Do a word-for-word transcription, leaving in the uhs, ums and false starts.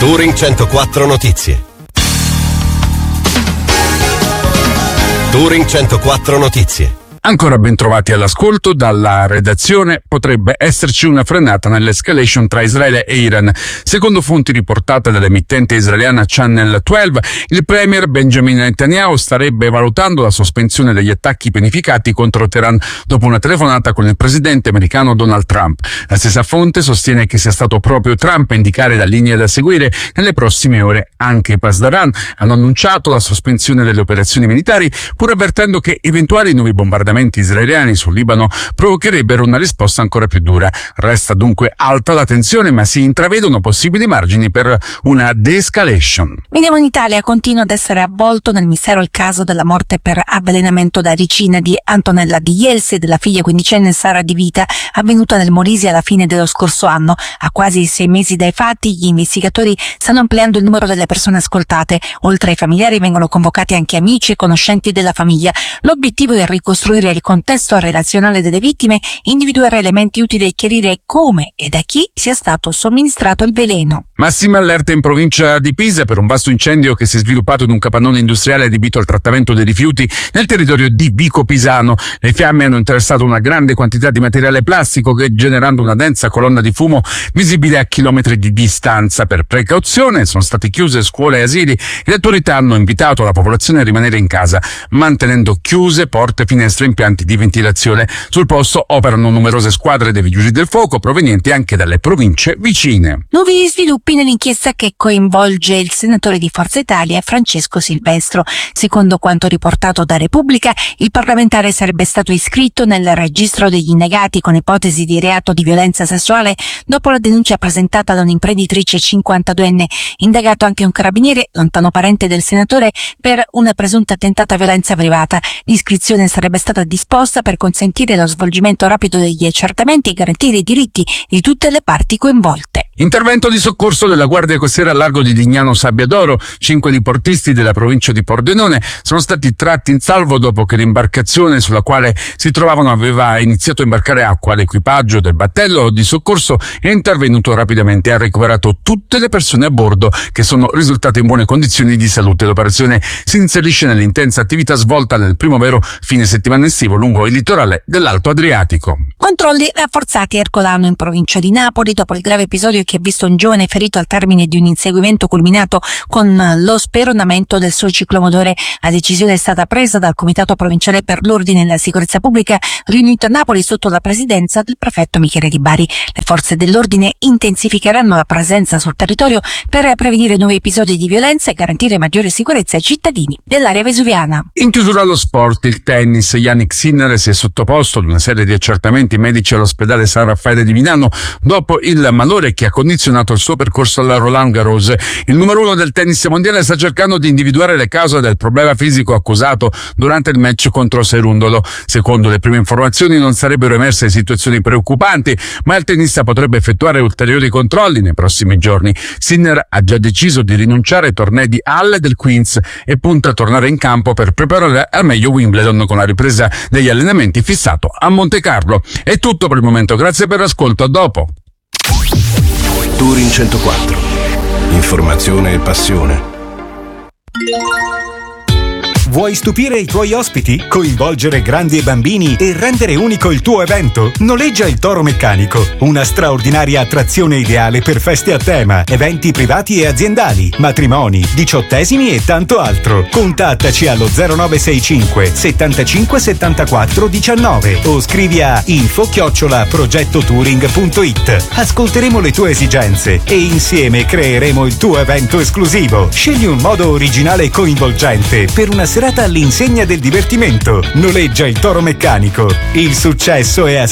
Touring centoquattro Notizie. Touring centoquattro Notizie. Ancora ben trovati all'ascolto dalla redazione. Potrebbe esserci una frenata nell'escalation tra Israele e Iran. Secondo fonti riportate dall'emittente israeliana Channel dodici, il premier Benjamin Netanyahu starebbe valutando la sospensione degli attacchi pianificati contro Teheran dopo una telefonata con il presidente americano Donald Trump. La stessa fonte sostiene che sia stato proprio Trump a indicare la linea da seguire nelle prossime ore. Anche i Pasdaran hanno annunciato la sospensione delle operazioni militari, pur avvertendo che eventuali nuovi bombardamenti israeliani sul Libano provocherebbero una risposta ancora più dura. Resta dunque alta la tensione, ma si intravedono possibili margini per una de-escalation. Veniamo in Italia. Continua ad essere avvolto nel mistero il caso della morte per avvelenamento da ricina di Antonella Di Ielsi e della figlia quindicenne Sara Di Vita, avvenuta nel Molise alla fine dello scorso anno. A quasi sei mesi dai fatti, gli investigatori stanno ampliando il numero delle persone ascoltate. Oltre ai familiari vengono convocati anche amici e conoscenti della famiglia. L'obiettivo è ricostruire il contesto relazionale delle vittime, individuare elementi utili e chiarire come e da chi sia stato somministrato il veleno. Massima allerta in provincia di Pisa per un vasto incendio che si è sviluppato in un capannone industriale adibito al trattamento dei rifiuti nel territorio di Vico Pisano. Le fiamme hanno interessato una grande quantità di materiale plastico, che generando una densa colonna di fumo visibile a chilometri di distanza. Per precauzione sono state chiuse scuole e asili e le autorità hanno invitato la popolazione a rimanere in casa, mantenendo chiuse porte, finestre e impianti di ventilazione. Sul posto operano numerose squadre dei vigili del fuoco provenienti anche dalle province vicine. Nuovi sviluppi nell'inchiesta che coinvolge il senatore di Forza Italia Francesco Silvestro. Secondo quanto riportato da Repubblica, il parlamentare sarebbe stato iscritto nel registro degli indagati con ipotesi di reato di violenza sessuale dopo la denuncia presentata da un'imprenditrice cinquantaduenne. Indagato anche un carabiniere, lontano parente del senatore, per una presunta tentata violenza privata. L'iscrizione sarebbe stata disposta per consentire lo svolgimento rapido degli accertamenti e garantire i diritti di tutte le parti coinvolte. Intervento di soccorso della Guardia Costiera al largo di Dignano Sabbiadoro. Cinque diportisti della provincia di Pordenone sono stati tratti in salvo dopo che l'imbarcazione sulla quale si trovavano aveva iniziato a imbarcare acqua. L'equipaggio del battello di soccorso è intervenuto rapidamente e ha recuperato tutte le persone a bordo, che sono risultate in buone condizioni di salute. L'operazione si inserisce nell'intensa attività svolta nel primo vero fine settimana estivo lungo il litorale dell'Alto Adriatico. Controlli rafforzati a Ercolano in provincia di Napoli dopo il grave episodio che ha visto un giovane ferito al termine di un inseguimento culminato con lo speronamento del suo ciclomotore. La decisione è stata presa dal Comitato Provinciale per l'Ordine e la Sicurezza Pubblica, riunito a Napoli sotto la presidenza del prefetto Michele Di Bari. Le forze dell'ordine intensificheranno la presenza sul territorio per prevenire nuovi episodi di violenza e garantire maggiore sicurezza ai cittadini dell'area vesuviana. In chiusura allo sport, il tennis. Yannick Sinner si è sottoposto ad una serie di accertamenti medici all'ospedale San Raffaele di Milano dopo il malore che ha condizionato il suo percorso alla Roland Garros. Il numero uno del tennis mondiale sta cercando di individuare le cause del problema fisico accusato durante il match contro Cerundolo. Secondo le prime informazioni non sarebbero emerse situazioni preoccupanti, ma il tennista potrebbe effettuare ulteriori controlli nei prossimi giorni. Sinner ha già deciso di rinunciare ai tornei di Halle del Queens e punta a tornare in campo per preparare al meglio Wimbledon con la ripresa degli allenamenti fissato a Monte Carlo. È tutto per il momento, grazie per l'ascolto, a dopo. Touring centoquattro. Informazione e passione. Vuoi stupire i tuoi ospiti? Coinvolgere grandi e bambini e rendere unico il tuo evento? Noleggia il Toro Meccanico, una straordinaria attrazione ideale per feste a tema, eventi privati e aziendali, matrimoni, diciottesimi e tanto altro. Contattaci allo zero nove sei cinque settantacinque settantaquattro diciannove o scrivi a info chiocciola progettotouring punto it. Ascolteremo le tue esigenze e insieme creeremo il tuo evento esclusivo. Scegli un modo originale e coinvolgente per una serata all'insegna del divertimento. Noleggia il Toro Meccanico. Il successo è a